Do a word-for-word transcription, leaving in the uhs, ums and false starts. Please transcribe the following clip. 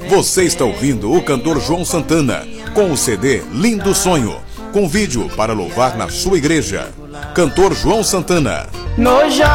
Você está ouvindo o cantor João Santana com o C D Lindo Sonho, com vídeo para louvar na sua igreja. Cantor João Santana. No